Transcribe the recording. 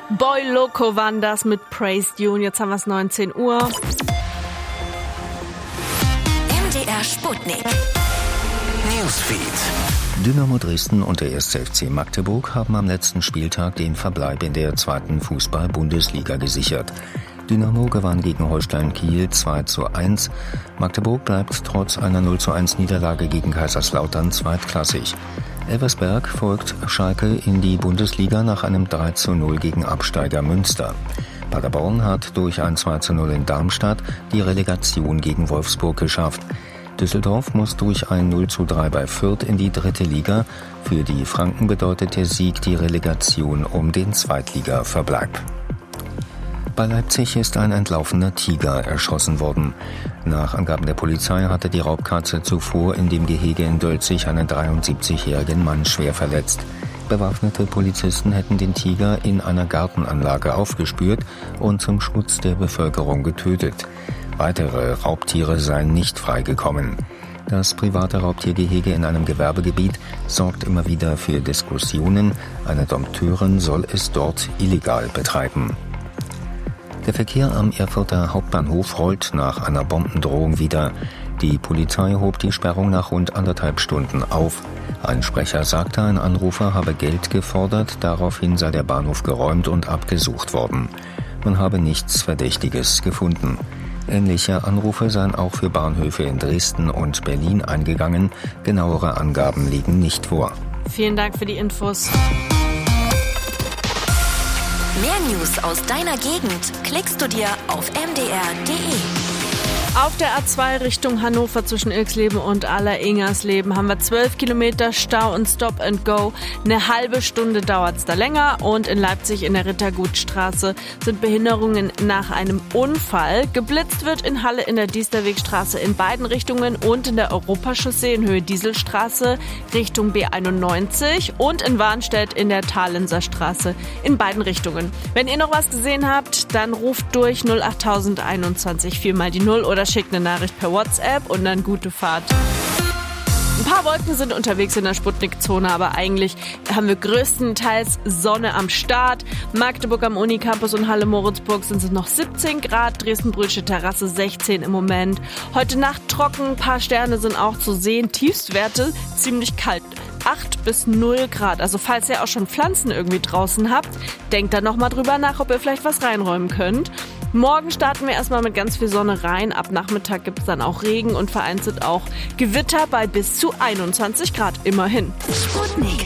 Boy Loco waren das mit Praised You. Und jetzt haben wir es 19 Uhr. MDR Sputnik. Newsfeed. Dynamo Dresden und der 1. FC Magdeburg haben am letzten Spieltag den Verbleib in der 2. Fußball-Bundesliga gesichert. Dynamo gewann gegen Holstein Kiel 2:1. Magdeburg bleibt trotz einer 0:1 Niederlage gegen Kaiserslautern zweitklassig. Elversberg folgt Schalke in die Bundesliga nach einem 3:0 gegen Absteiger Münster. Paderborn hat durch ein 2:0 in Darmstadt die Relegation gegen Wolfsburg geschafft. Düsseldorf muss durch ein 0:3 bei Fürth in die 3. Liga. Für die Franken bedeutet der Sieg die Relegation um den Zweitliga-Verbleib. Bei Leipzig ist ein entlaufener Tiger erschossen worden. Nach Angaben der Polizei hatte die Raubkatze zuvor in dem Gehege in Dölzig einen 73-jährigen Mann schwer verletzt. Bewaffnete Polizisten hätten den Tiger in einer Gartenanlage aufgespürt und zum Schutz der Bevölkerung getötet. Weitere Raubtiere seien nicht freigekommen. Das private Raubtiergehege in einem Gewerbegebiet sorgt immer wieder für Diskussionen. Eine Dompteurin soll es dort illegal betreiben. Der Verkehr am Erfurter Hauptbahnhof rollt nach einer Bombendrohung wieder. Die Polizei hob die Sperrung nach rund 1,5 Stunden auf. Ein Sprecher sagte, ein Anrufer habe Geld gefordert, daraufhin sei der Bahnhof geräumt und abgesucht worden. Man habe nichts Verdächtiges gefunden. Ähnliche Anrufe seien auch für Bahnhöfe in Dresden und Berlin eingegangen. Genauere Angaben liegen nicht vor. Vielen Dank für die Infos. Mehr News aus deiner Gegend klickst du dir auf mdr.de. Auf der A2 Richtung Hannover zwischen Ilksleben und Aller-Ingersleben haben wir 12 Kilometer Stau und Stop and Go. Eine halbe Stunde dauert es da länger. Und in Leipzig in der Rittergutstraße sind Behinderungen nach einem Unfall. Geblitzt wird in Halle in der Diesterwegstraße in beiden Richtungen und in der Europachaussee in Höhe Dieselstraße Richtung B91 und in Warnstedt in der Thalenser Straße in beiden Richtungen. Wenn ihr noch was gesehen habt, dann ruft durch 08021 4 mal die 0 oder schickt eine Nachricht per WhatsApp und dann gute Fahrt. Ein paar Wolken sind unterwegs in der Sputnik-Zone, aber eigentlich haben wir größtenteils Sonne am Start. Magdeburg am Unicampus und Halle-Moritzburg sind es noch 17 Grad, Dresden-Brühlsche Terrasse 16 im Moment. Heute Nacht trocken, ein paar Sterne sind auch zu sehen, Tiefstwerte ziemlich kalt. 8 bis 0 Grad. Also falls ihr auch schon Pflanzen irgendwie draußen habt, denkt da nochmal drüber nach, ob ihr vielleicht was reinräumen könnt. Morgen starten wir erstmal mit ganz viel Sonne rein. Ab Nachmittag gibt es dann auch Regen und vereinzelt auch Gewitter bei bis zu 21 Grad immerhin. Sputnik